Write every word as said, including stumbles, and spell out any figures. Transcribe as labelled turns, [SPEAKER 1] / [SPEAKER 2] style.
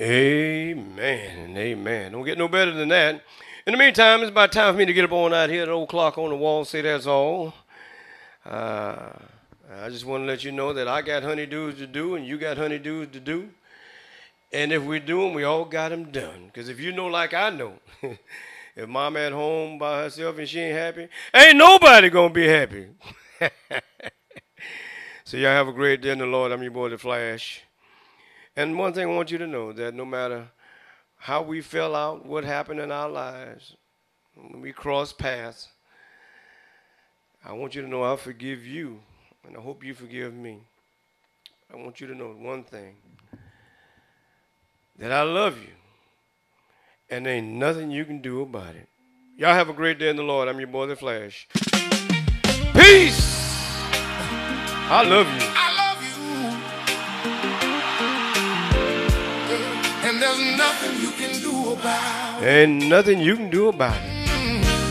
[SPEAKER 1] Amen and amen. Don't get no better than that. In the meantime, it's about time for me to get up on out here. The old clock on the wall say that's all. Uh, I just want to let you know that I got honeydews to do and you got honeydews to do. And if we do them, we all got them done. Because if you know like I know, if mom at home by herself and she ain't happy, ain't nobody going to be happy. So y'all have a great day in the Lord. I'm your boy, The Flash. And one thing I want you to know, that no matter how we fell out, what happened in our lives, when we cross paths, I want you to know I forgive you, and I hope you forgive me. I want you to know one thing, that I love you, and there ain't nothing you can do about it. Y'all have a great day in the Lord. I'm your boy, The Flash. Peace! I love you.
[SPEAKER 2] I love you. And there's nothing you can do about it.
[SPEAKER 1] Ain't nothing you can do about it.